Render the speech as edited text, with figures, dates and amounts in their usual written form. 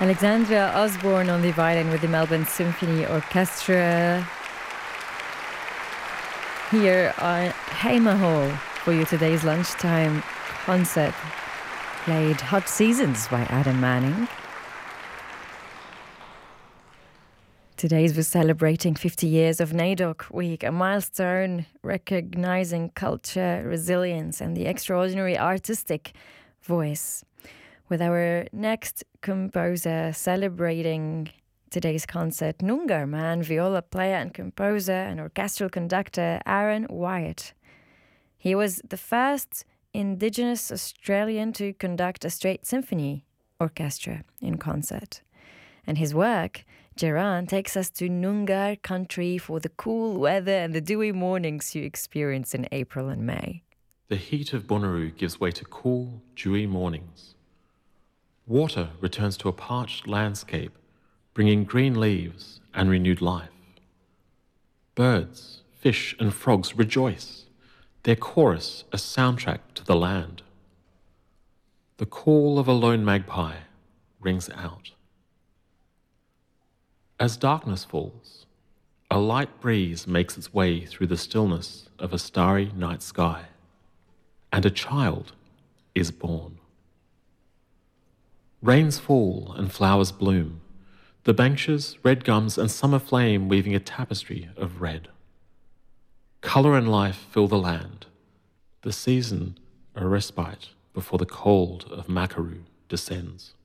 Alexandra Osborne on the violin with the Melbourne Symphony Orchestra here at Hamer Hall for you. Today's lunchtime concert played Hot Seasons by Adam Manning. Today's we're celebrating 50 years of NAIDOC Week, a milestone recognizing culture, resilience and the extraordinary artistic voice. With our next composer celebrating today's concert, Noongar man, viola player and composer and orchestral conductor Aaron Wyatt. He was the first Indigenous Australian to conduct a straight symphony orchestra in concert. And his work, Geran, takes us to Noongar country for the cool weather and the dewy mornings you experience in April and May. The heat of Bonnaroo gives way to cool, dewy mornings. Water returns to a parched landscape, bringing green leaves and renewed life. Birds, fish and frogs rejoice, their chorus a soundtrack to the land. The call of a lone magpie rings out. As darkness falls, a light breeze makes its way through the stillness of a starry night sky, and a child is born. Rains fall and flowers bloom, the banksias, red gums and summer flame weaving a tapestry of red. Colour and life fill the land, the season a respite before the cold of Makaroo descends.